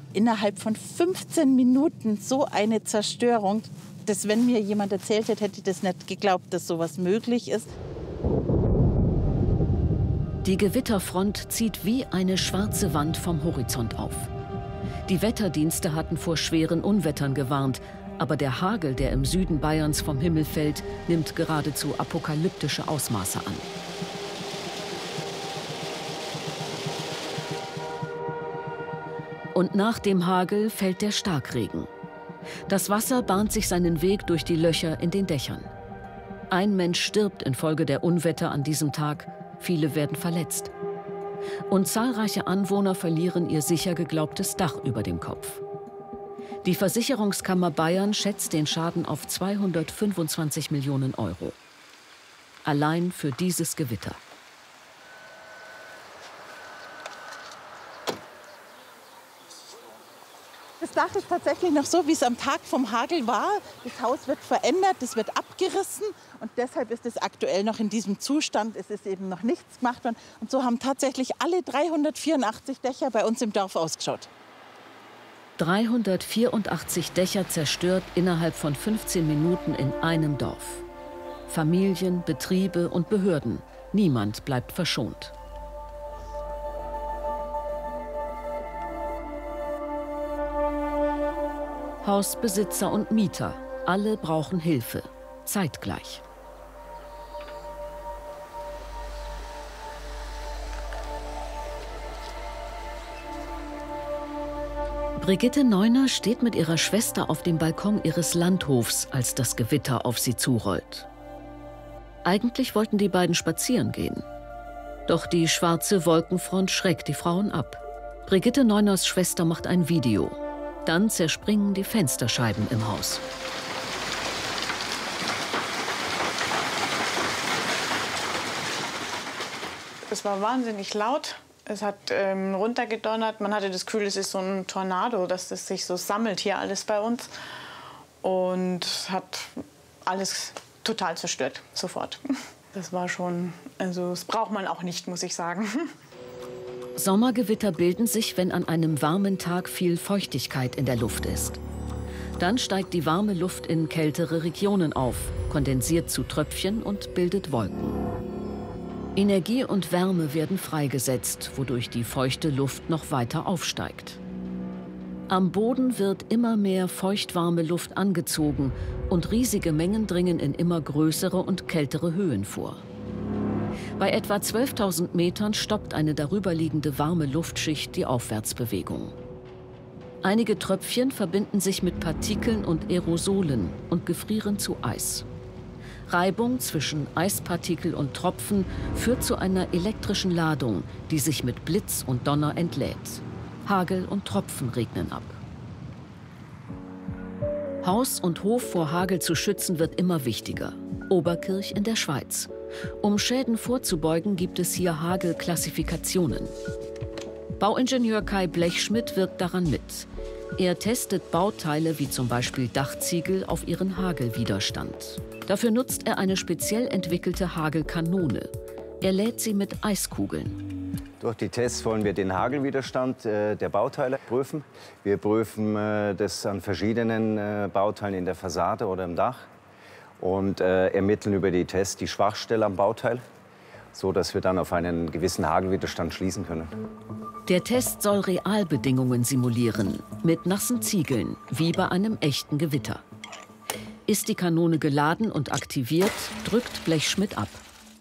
innerhalb von 15 Minuten so eine Zerstörung, dass wenn mir jemand erzählt hätte, hätte ich das nicht geglaubt, dass sowas möglich ist. Die Gewitterfront zieht wie eine schwarze Wand vom Horizont auf. Die Wetterdienste hatten vor schweren Unwettern gewarnt, aber der Hagel, der im Süden Bayerns vom Himmel fällt, nimmt geradezu apokalyptische Ausmaße an. Und nach dem Hagel fällt der Starkregen. Das Wasser bahnt sich seinen Weg durch die Löcher in den Dächern. Ein Mensch stirbt infolge der Unwetter an diesem Tag, viele werden verletzt. Und zahlreiche Anwohner verlieren ihr sicher geglaubtes Dach über dem Kopf. Die Versicherungskammer Bayern schätzt den Schaden auf 225 Millionen Euro. Allein für dieses Gewitter. Das Dach ist tatsächlich noch so, wie es am Tag vom Hagel war. Das Haus wird verändert, es wird abgerissen und deshalb ist es aktuell noch in diesem Zustand. Es ist eben noch nichts gemacht worden. Und so haben tatsächlich alle 384 Dächer bei uns im Dorf ausgeschaut. 384 Dächer zerstört innerhalb von 15 Minuten in einem Dorf. Familien, Betriebe und Behörden. Niemand bleibt verschont. Hausbesitzer und Mieter, alle brauchen Hilfe, zeitgleich. Brigitte Neuner steht mit ihrer Schwester auf dem Balkon ihres Landhofs, als das Gewitter auf sie zurollt. Eigentlich wollten die beiden spazieren gehen. Doch die schwarze Wolkenfront schreckt die Frauen ab. Brigitte Neuners Schwester macht ein Video. Dann zerspringen die Fensterscheiben im Haus. Es war wahnsinnig laut. Es hat runtergedonnert. Man hatte das Gefühl, es ist so ein Tornado, dass das sich so sammelt hier alles bei uns. Und hat alles total zerstört, sofort. Das war schon, also das braucht man auch nicht, muss ich sagen. Sommergewitter bilden sich, wenn an einem warmen Tag viel Feuchtigkeit in der Luft ist. Dann steigt die warme Luft in kältere Regionen auf, kondensiert zu Tröpfchen und bildet Wolken. Energie und Wärme werden freigesetzt, wodurch die feuchte Luft noch weiter aufsteigt. Am Boden wird immer mehr feuchtwarme Luft angezogen und riesige Mengen dringen in immer größere und kältere Höhen vor. Bei etwa 12.000 Metern stoppt eine darüberliegende warme Luftschicht die Aufwärtsbewegung. Einige Tröpfchen verbinden sich mit Partikeln und Aerosolen und gefrieren zu Eis. Reibung zwischen Eispartikel und Tropfen führt zu einer elektrischen Ladung, die sich mit Blitz und Donner entlädt. Hagel und Tropfen regnen ab. Haus und Hof vor Hagel zu schützen wird immer wichtiger. Oberkirch in der Schweiz. Um Schäden vorzubeugen, gibt es hier Hagelklassifikationen. Bauingenieur Kai Blechschmidt wirkt daran mit. Er testet Bauteile wie zum Beispiel Dachziegel auf ihren Hagelwiderstand. Dafür nutzt er eine speziell entwickelte Hagelkanone. Er lädt sie mit Eiskugeln. Durch die Tests wollen wir den Hagelwiderstand der Bauteile prüfen. Wir prüfen das an verschiedenen Bauteilen in der Fassade oder im Dach. Und ermitteln über die Tests die Schwachstelle am Bauteil, so dass wir dann auf einen gewissen Hagelwiderstand schließen können. Der Test soll Realbedingungen simulieren, mit nassen Ziegeln, wie bei einem echten Gewitter. Ist die Kanone geladen und aktiviert, drückt Blechschmidt ab.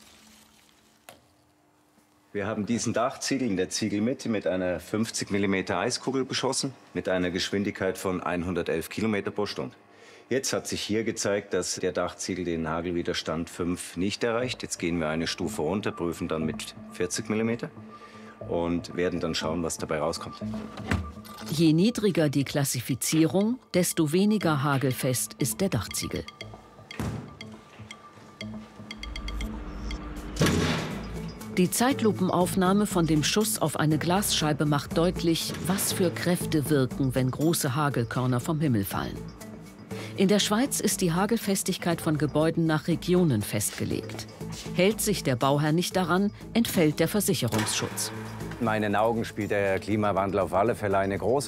Wir haben diesen Dachziegel in der Ziegelmitte mit einer 50 mm Eiskugel beschossen, mit einer Geschwindigkeit von 111 km pro Stunde. Jetzt hat sich hier gezeigt, dass der Dachziegel den Hagelwiderstand 5 nicht erreicht. Jetzt gehen wir eine Stufe runter, prüfen dann mit 40 mm und werden dann schauen, was dabei rauskommt. Je niedriger die Klassifizierung, desto weniger hagelfest ist der Dachziegel. Die Zeitlupenaufnahme von dem Schuss auf eine Glasscheibe macht deutlich, was für Kräfte wirken, wenn große Hagelkörner vom Himmel fallen. In der Schweiz ist die Hagelfestigkeit von Gebäuden nach Regionen festgelegt. Hält sich der Bauherr nicht daran, entfällt der Versicherungsschutz. In meinen Augen spielt der Klimawandel auf alle Fälle eine große